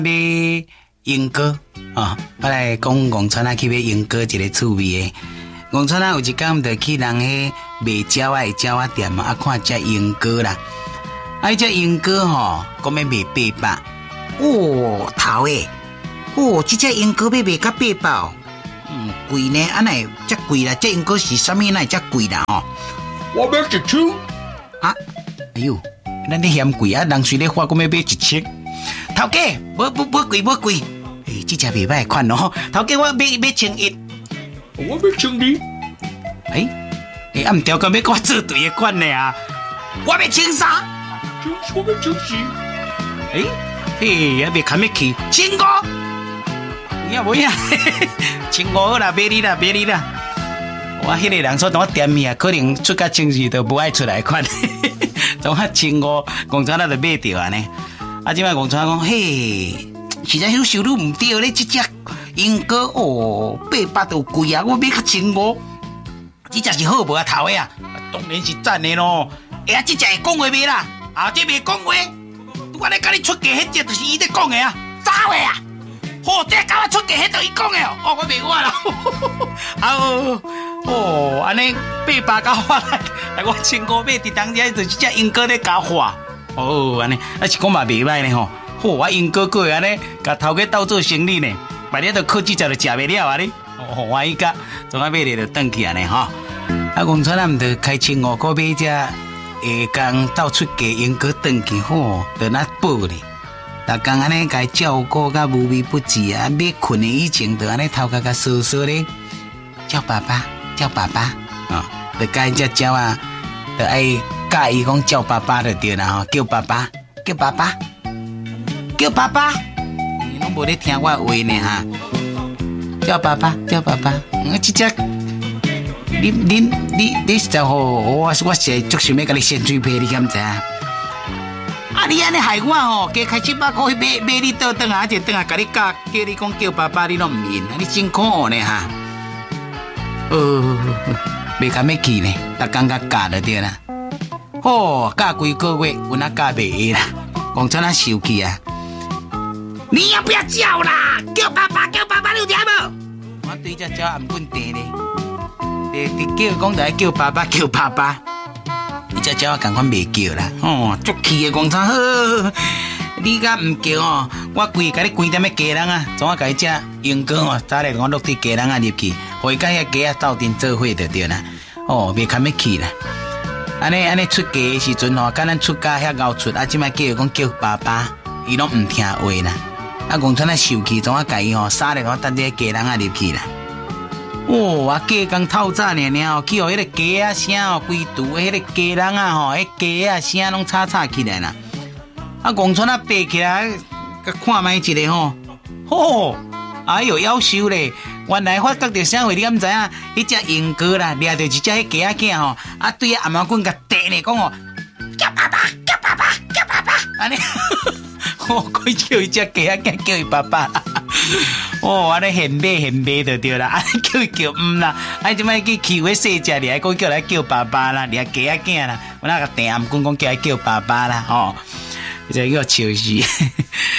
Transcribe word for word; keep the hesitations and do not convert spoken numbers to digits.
买莺歌哦，我来讲广川啊去买莺歌一个趣味的。广川啊有一天就去人迄卖鸟仔的鸟仔店啊，看只莺歌啦。啊，只莺歌吼，讲要卖八百。哦，头诶，哦，这只莺歌要卖到八百哦。嗯，贵呢？啊，哪会这贵啦？这莺歌是啥物？哪会这贵啦？哦， 我买一千。 啊，哎呦，咱咧嫌贵啊！人随咧发，讲要买一千。头家，无无无贵无贵。诶，这只袂歹款哦。头家，我买买千一。 我买千二。 诶诶，啊，唔对，讲要跟我做对的款呢啊！我买千三。 我买千四。 诶，嘿，啊，袂堪要去千五。有影无影？千五好啦，买你啦，买你啦。我迄个人所当我点伊啊，可能出甲千四都无爱出来款。总啊千五，公车咱就买着安尼。啊，即摆公车讲，嘿，实在有收入唔对咧，这只莺歌哦，八百都贵啊，我买较千五。这只是好无啊头的啊？当然是赞的咯。哎呀，这只会讲话袂啦？啊，这袂讲话，我咧甲你出价，迄只就是伊咧讲的啊，早的啊。哦，这甲我出价，迄就伊讲的哦，哦，我袂我啦。啊哦，哦，安尼八百甲我来，来我千五买，伫当时就是只莺歌咧加花。哦，安尼，啊是讲嘛袂歹呢吼。好，我莺歌过安尼，甲头家斗做生意呢，摆日都靠这只就食袂了啊你。哦，我伊甲，总啊买咧就转去安尼吼。啊，公车咱毋着开千五块买只下工斗出价莺歌转去，吼，就那报咧。逐工安尼甲伊照顾甲无微不至啊！要困的以前，就安尼头壳甲搔搔咧，叫爸爸，叫爸爸啊！就甲伊只鸟啊，就爱教伊讲叫爸爸就对啦吼，叫爸爸，叫爸爸，叫爸爸，你拢无咧听我话呢哈！叫爸爸，叫爸爸，啊！这只，你你你你实在吼，我我是足想要甲你先水皮，你敢知啊？啊！你安尼害我吼，加开七百块买买你倒转啊，一转啊，甲你教，叫你讲叫爸爸，你拢唔认，你真可恶呢哈！呃，袂堪要去呢，逐工甲教就对啦。哦，教几个月，阮啊教袂下啦，讲真啊受气啊！你要不要叫啦？叫爸爸，叫爸爸，你有听无？我对只鸟按稳定咧，你你叫讲就爱叫爸爸，叫爸爸。你只鸟赶快袂叫啦，哦，足气的广场，好，你甲唔叫哦，我规甲你规点的家人啊，总啊甲伊只莺歌哦，早来我落地家人啊入去，互伊甲遐家啊斗阵做伙就对啦，哦，袂堪要去啦。安尼安尼出家的时阵吼，甲咱出家遐熬出，啊，即摆叫伊讲叫爸爸，伊拢唔听话啦。啊，广场啊受气，总啊甲伊吼，杀来我等这家人啊入去啦。哦，啊，家工透早尔尔哦，去互迄个鸡啊声哦，规厝迄个家人啊吼，迄鸡啊声拢吵吵起来啦。啊，公村啊爬起来，甲看卖一个吼，吼、哦，哎哟，夭寿咧！原来发觉到啥货，你敢知影？迄只莺歌啦，掠着一只迄鸡仔囝吼，啊，对啊，阿妈棍甲地呢讲哦，叫爸爸，叫爸爸，叫爸爸，安尼，哦，可以叫伊只鸡仔囝叫伊爸爸。哦，安尼现买现买就对啦，安尼叫伊叫唔啦，安即摆去欺负细只，你还讲叫来叫爸爸啦，你还鸡仔囝啦，我那个地暗棍讲叫来叫爸爸啦，吼、哦，这个笑死。